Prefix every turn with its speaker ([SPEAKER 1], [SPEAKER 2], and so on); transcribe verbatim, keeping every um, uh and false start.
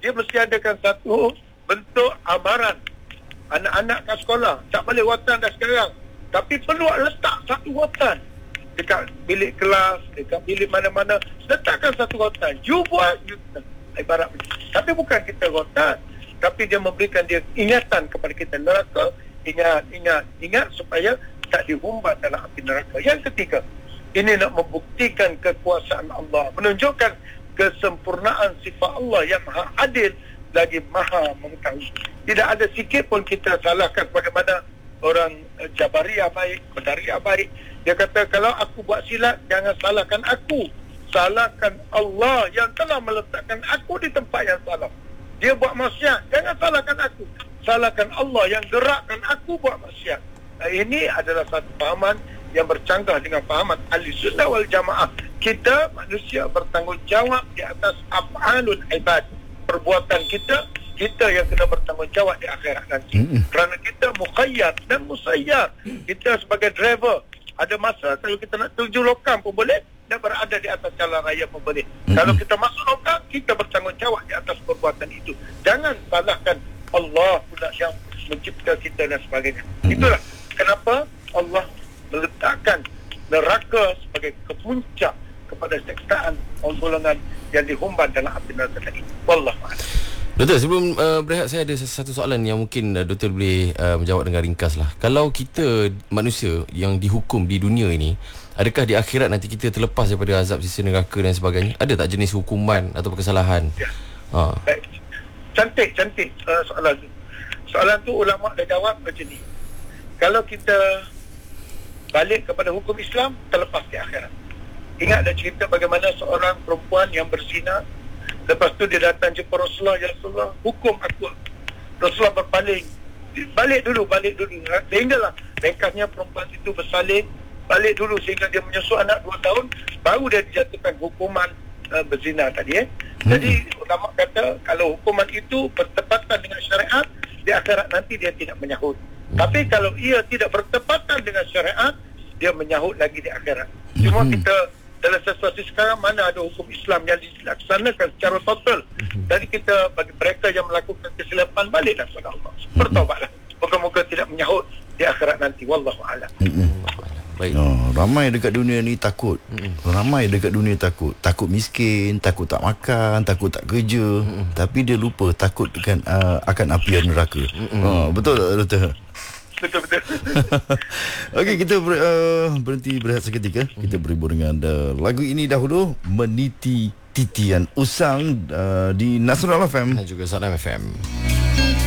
[SPEAKER 1] dia mesti adakan satu bentuk amaran anak-anak kat sekolah. Tak boleh watan dah sekarang, tapi perlu letak satu watan dekat bilik kelas, dekat bilik mana-mana, letakkan satu rotan. You buat, you, ibarat macam. Tapi bukan kita rotan, tapi dia memberikan dia ingatan kepada kita. Neraka, ingat, ingat, ingat supaya tak dihumbat dalam api neraka. Yang ketiga, ini nak membuktikan kekuasaan Allah, menunjukkan kesempurnaan sifat Allah yang maha adil lagi maha mengetahui. Tidak ada sikit pun kita salahkan bagaimana orang uh, Jabariyah baik, Qadariyah baik. Dia kata kalau aku buat silap, jangan salahkan aku, salahkan Allah yang telah meletakkan aku di tempat yang salah. Dia buat maksiat, jangan salahkan aku, salahkan Allah yang gerakkan aku buat maksiat. Nah, ini adalah satu fahaman yang bercanggah dengan fahaman Ahlussunnah wal Jamaah. Kita manusia bertanggungjawab di atas af'alul ibad, perbuatan kita, kita yang kena bertanggungjawab di akhirat nanti. Mm-hmm. Kerana kita mukhayyar dan musayyar. Kita sebagai driver, ada masa kalau kita nak tuju lokam pun boleh, dan berada di atas jalan raya pun boleh. Mm-hmm. Kalau kita masuk lokam, kita bertanggungjawab di atas perbuatan itu. Jangan salahkan Allah pula yang mencipta kita dan sebagainya. Mm-hmm. Itulah kenapa Allah meletakkan neraka sebagai kepuncak kepada seksaan golongan yang dihumban dalam api neraka tadi. Wallahu a'lam.
[SPEAKER 2] Doktor, sebelum uh, berehat, saya ada satu soalan yang mungkin uh, doktor boleh uh, menjawab dengan ringkas lah. Kalau kita manusia yang dihukum di dunia ini, adakah di akhirat nanti kita terlepas daripada azab sisa neraka dan sebagainya? Ada tak jenis hukuman atau kesalahan?
[SPEAKER 1] Ya.
[SPEAKER 2] Ha.
[SPEAKER 1] Baik. Cantik, cantik uh, soalan tu. Soalan tu ulama' dah jawab macam ni. Kalau kita balik kepada hukum Islam, terlepas di akhirat. Ingat ada cerita bagaimana seorang perempuan yang berzina, lepas tu dia datang jumpa Rasulullah, ya Rasulullah, hukum aku. Rasulullah berpaling, balik dulu, balik dulu. Sehinggalah ringkasnya perempuan itu bersalin, balik dulu sehingga dia menyusu anak dua tahun, baru dia dijatuhkan hukuman uh, berzina tadi. Eh. Jadi ulama kata kalau hukuman itu bertepatan dengan syariat, di akhirat nanti dia tidak menyahut. Tapi kalau ia tidak bertepatan dengan syariat, dia menyahut lagi di akhirat. Cuma kita dalam situasi sekarang mana ada hukum Islam yang dilaksanakan secara total. Jadi kita bagi mereka yang melakukan kesilapan, baliklah kepada Allah, bertaubatlah. Moga-moga tidak menyahut di akhirat nanti. Wallahu a'lam.
[SPEAKER 3] Baik. Oh, ramai dekat dunia ni takut. Mm-mm. Ramai dekat dunia takut. Takut miskin, takut tak makan, takut tak kerja. Mm-mm. Tapi dia lupa takut dengan uh, akan api neraka. Oh, betul tak, doktor?
[SPEAKER 1] Betul-betul.
[SPEAKER 3] Okey, kita ber, uh, berhenti berehat seketika. Kita berhibur dengan uh, lagu ini dahulu, Meniti Titian Usang uh, di Nasrul F M
[SPEAKER 2] dan juga Salam F M.